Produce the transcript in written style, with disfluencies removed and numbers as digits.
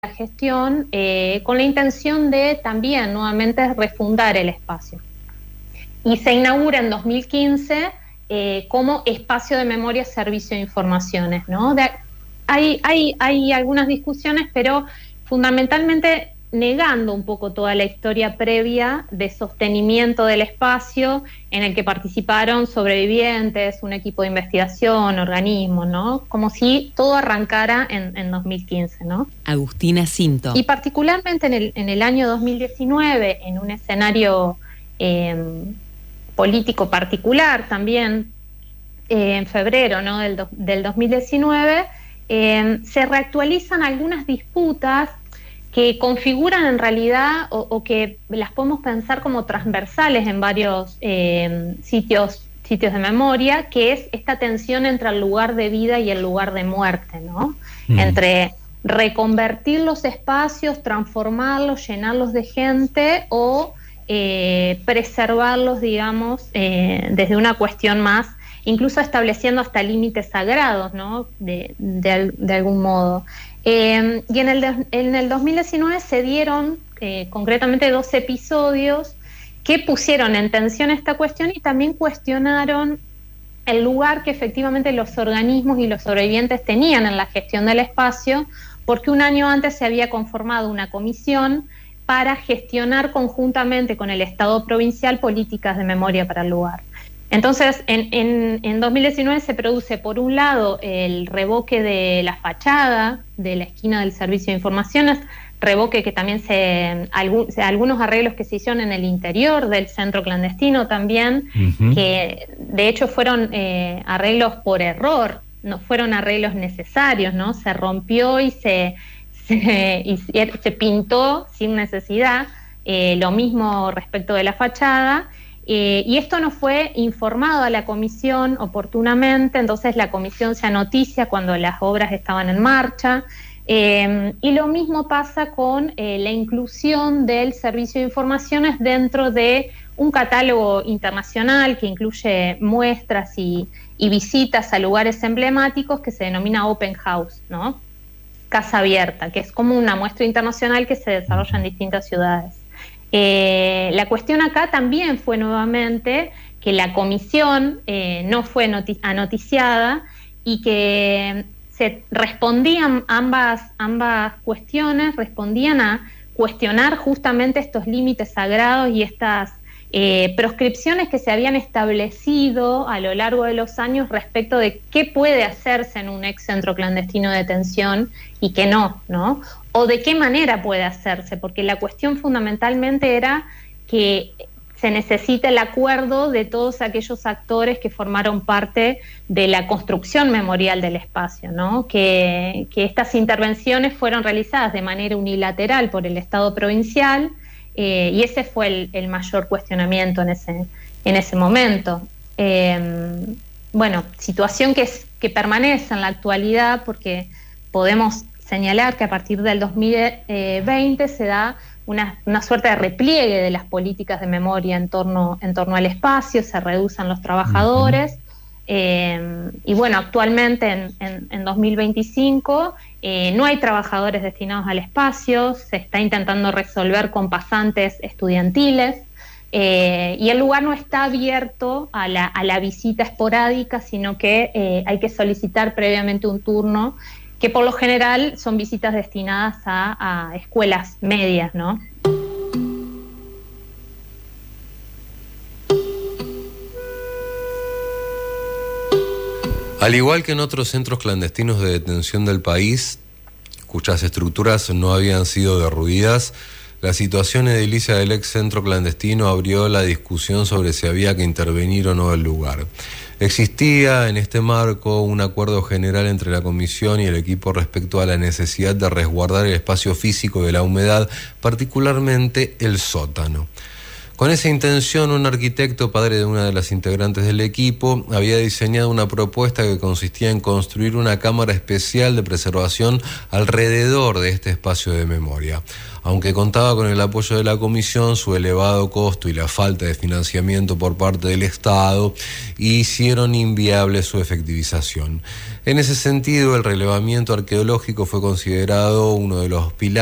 la gestión con la intención de también nuevamente refundar el espacio. Y se inaugura en 2015 como espacio de memoria, servicio e informaciones, ¿no? Hay algunas discusiones, pero fundamentalmente negando un poco toda la historia previa de sostenimiento del espacio en el que participaron sobrevivientes, un equipo de investigación, organismos, ¿no? Como si todo arrancara en 2015, ¿no? Agustina Cinto. Y particularmente en el año 2019, en un escenario político particular también, en febrero, ¿no?, del 2019, se reactualizan algunas disputas que configuran en realidad o que las podemos pensar como transversales en varios sitios de memoria, que es esta tensión entre el lugar de vida y el lugar de muerte, ¿no? Entre reconvertir los espacios, transformarlos, llenarlos de gente o preservarlos, digamos, desde una cuestión más, incluso estableciendo hasta límites sagrados, ¿no?, de algún modo. Y en el 2019 se dieron concretamente 2 episodios que pusieron en tensión esta cuestión y también cuestionaron el lugar que efectivamente los organismos y los sobrevivientes tenían en la gestión del espacio, porque un año antes se había conformado una comisión para gestionar conjuntamente con el Estado provincial políticas de memoria para el lugar. Entonces, en 2019 se produce, por un lado, el revoque de la fachada de la esquina del Servicio de Informaciones, revoque que también algunos arreglos que se hicieron en el interior del centro clandestino también, que de hecho fueron arreglos por error, no fueron arreglos necesarios, ¿no? Se rompió y se pintó sin necesidad, lo mismo respecto de la fachada. Y esto no fue informado a la comisión oportunamente, entonces la comisión se anoticia cuando las obras estaban en marcha, y lo mismo pasa con la inclusión del Servicio de Informaciones dentro de un catálogo internacional que incluye muestras y visitas a lugares emblemáticos que se denomina Open House, ¿no? Casa abierta, que es como una muestra internacional que se desarrolla en distintas ciudades. La cuestión acá también fue nuevamente que la comisión no fue anoticiada y que se respondían ambas cuestiones, respondían a cuestionar justamente estos límites sagrados y estas proscripciones que se habían establecido a lo largo de los años respecto de qué puede hacerse en un ex centro clandestino de detención y qué no, ¿no? O de qué manera puede hacerse, porque la cuestión fundamentalmente era que se necesita el acuerdo de todos aquellos actores que formaron parte de la construcción memorial del espacio, ¿no? Que estas intervenciones fueron realizadas de manera unilateral por el Estado provincial, y ese fue el mayor cuestionamiento en ese momento. Bueno, situación que permanece en la actualidad, porque podemos señalar que a partir del 2020 se da una suerte de repliegue de las políticas de memoria en torno al espacio, se reducen los trabajadores, y bueno, actualmente en 2025 no hay trabajadores destinados al espacio, se está intentando resolver con pasantes estudiantiles, y el lugar no está abierto a la visita esporádica, sino que hay que solicitar previamente un turno, que por lo general son visitas destinadas a escuelas medias, ¿no? Al igual que en otros centros clandestinos de detención del país, cuyas estructuras no habían sido derruidas, la situación edilicia del ex centro clandestino abrió la discusión sobre si había que intervenir o no el lugar. Existía en este marco un acuerdo general entre la comisión y el equipo respecto a la necesidad de resguardar el espacio físico de la humedad, particularmente el sótano. Con esa intención, un arquitecto, padre de una de las integrantes del equipo, había diseñado una propuesta que consistía en construir una cámara especial de preservación alrededor de este espacio de memoria. Aunque contaba con el apoyo de la comisión, su elevado costo y la falta de financiamiento por parte del Estado hicieron inviable su efectivización. En ese sentido, el relevamiento arqueológico fue considerado uno de los pilares